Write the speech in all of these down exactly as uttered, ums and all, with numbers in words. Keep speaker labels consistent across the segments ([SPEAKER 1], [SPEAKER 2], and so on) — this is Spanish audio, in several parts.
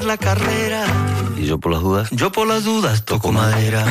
[SPEAKER 1] ganar la carrera. Y yo por las dudas, yo por las dudas toco madera.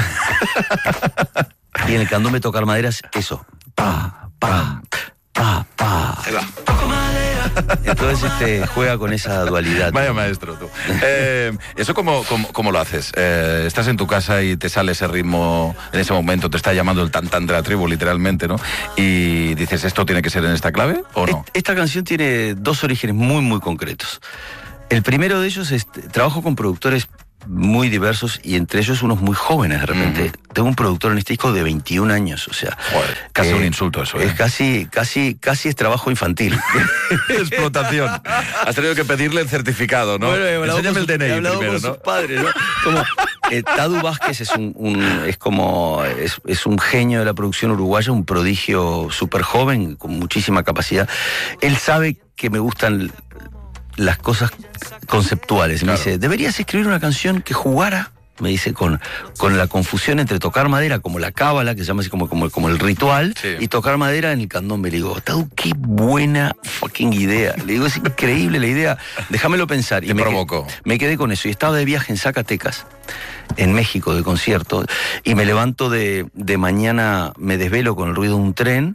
[SPEAKER 1] Y en el candombe tocar madera es eso. Pa, pa, pa, pa.
[SPEAKER 2] Ahí va.
[SPEAKER 1] Toco madera. Entonces este, juega con esa dualidad.
[SPEAKER 2] Vaya maestro tú. Eh, ¿Eso cómo, cómo, cómo lo haces? Eh, estás en tu casa y te sale ese ritmo, en ese momento te está llamando el tan tan de la tribu, literalmente, ¿no? Y dices, ¿esto tiene que ser en esta clave o no?
[SPEAKER 1] Esta canción tiene dos orígenes muy, muy concretos. El primero de ellos es, trabajo con productores muy diversos y entre ellos unos muy jóvenes de repente. Uh-huh. Tengo un productor en este disco de veintiún años, o sea...
[SPEAKER 2] Joder, casi eh, un insulto eso, ¿eh?
[SPEAKER 1] Es casi, casi, casi es trabajo infantil.
[SPEAKER 2] Explotación. Has tenido que pedirle el certificado, ¿no?
[SPEAKER 1] Bueno,
[SPEAKER 2] enséñame el D N I
[SPEAKER 1] primero,
[SPEAKER 2] con
[SPEAKER 1] ¿no? Sus padres, ¿no? Como, eh, Tadu Vázquez es un, un es como es, es un genio de la producción uruguaya, un prodigio súper joven, con muchísima capacidad. Él sabe que me gustan las cosas conceptuales. Claro. Me dice, deberías escribir una canción que jugara, me dice, con, con la confusión entre tocar madera, como la cábala, que se llama así como, como, como el ritual, sí, y tocar madera en el candombe. Le digo, Tadu, qué buena fucking idea. Le digo, es increíble la idea, déjamelo pensar.
[SPEAKER 2] Te
[SPEAKER 1] y me
[SPEAKER 2] provocó.
[SPEAKER 1] Quedé, me quedé con eso. Y estaba de viaje en Zacatecas, en México, de concierto, y me levanto de, de mañana, me desvelo con el ruido de un tren,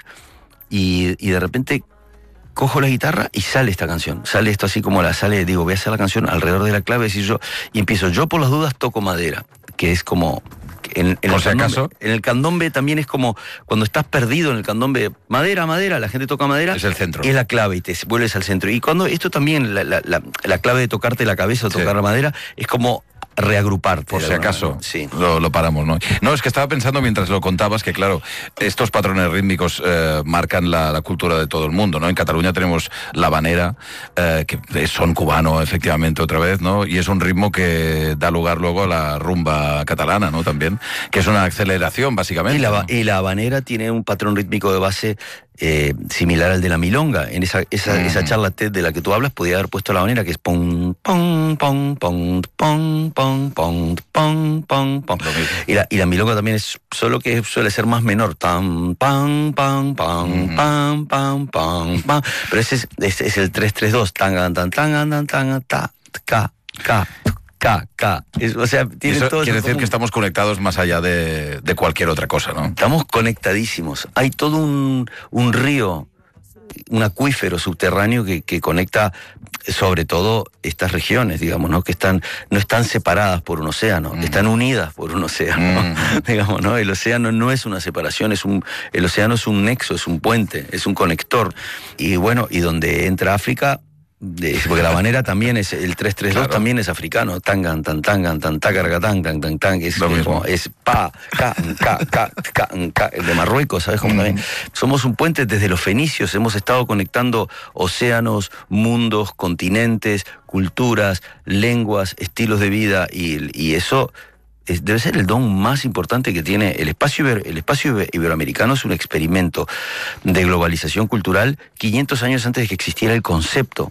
[SPEAKER 1] y, y de repente... cojo la guitarra y sale esta canción. Sale esto así como la sale, digo, voy a hacer la canción alrededor de la clave, decir yo, y empiezo, yo por las dudas toco madera, que es como... En, en,
[SPEAKER 2] ¿Por
[SPEAKER 1] el
[SPEAKER 2] si
[SPEAKER 1] candombe,
[SPEAKER 2] acaso?
[SPEAKER 1] En el candombe también es como cuando estás perdido en el candombe, madera, madera, la gente toca madera.
[SPEAKER 2] Es el centro.
[SPEAKER 1] Y es la clave y te vuelves al centro. Y cuando esto también, la, la, la, la clave de tocarte la cabeza o tocar sí, la madera, es como reagruparte.
[SPEAKER 2] Por si acaso,
[SPEAKER 1] sí.
[SPEAKER 2] lo, lo paramos, ¿no? No, es que estaba pensando mientras lo contabas que, claro, estos patrones rítmicos eh, marcan la, la cultura de todo el mundo, ¿no? En Cataluña tenemos la habanera, eh, que es son cubano, efectivamente, otra vez, ¿no? Y es un ritmo que da lugar luego a la rumba catalana, ¿no? También, que es una aceleración, básicamente.
[SPEAKER 1] Y la,
[SPEAKER 2] ¿no?
[SPEAKER 1] y la habanera tiene un patrón rítmico de base eh, similar al de la milonga. En esa, esa, mm. esa charla TED de la que tú hablas, podía haber puesto la habanera, que es pom, pom, pom, pom, pom, pom, pom, pom, pom, pom. Y la, y la milonga también es, solo que suele ser más menor. Tam, pam, pam, pam, mm. pam, pam, pam, pam. Pero ese es, ese es el tres tres dos. Tan, tan, tan, tan, tan, ta, ka, ka. K, K. Es, o sea, tiene
[SPEAKER 2] eso
[SPEAKER 1] todo
[SPEAKER 2] quiere
[SPEAKER 1] eso
[SPEAKER 2] decir
[SPEAKER 1] común.
[SPEAKER 2] que estamos conectados más allá de, de cualquier otra cosa, ¿no?
[SPEAKER 1] Estamos conectadísimos. Hay todo un, un río, un acuífero subterráneo que, que conecta sobre todo estas regiones, digamos, ¿no? Que están, no están separadas por un océano, mm. están unidas por un océano, mm. digamos, ¿no? El océano no es una separación, es un, el océano es un nexo, es un puente, es un conector. Y bueno, y donde entra África, de, porque la habanera también es, el tres tres dos claro. también es africano, tangan, tan, tangan, tan, tacargatán, tan, tan, tan, es, como, es pa, ca, ca, ca, ca, ca, el de Marruecos, ¿sabes cómo mm. también? Somos un puente desde los fenicios, hemos estado conectando océanos, mundos, continentes, culturas, lenguas, estilos de vida, y, y eso... Es, debe ser el don más importante que tiene el espacio iber, el espacio iberoamericano. Es un experimento de globalización cultural quinientos años antes de que existiera el concepto.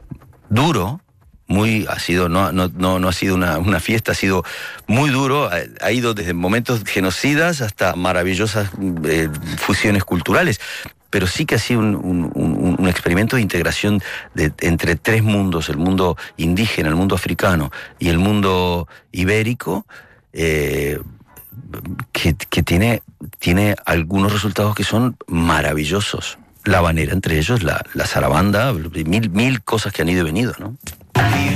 [SPEAKER 1] Duro, muy ha sido no no no, no ha sido una, una fiesta, ha sido muy duro, ha, ha ido desde momentos genocidas hasta maravillosas eh, fusiones culturales. Pero sí que ha sido un, un, un, un experimento de integración de, entre tres mundos, el mundo indígena, el mundo africano y el mundo ibérico. Eh, que, que tiene, tiene algunos resultados que son maravillosos. La habanera, entre ellos, la, la zarabanda, mil, mil cosas que han ido y venido, ¿no?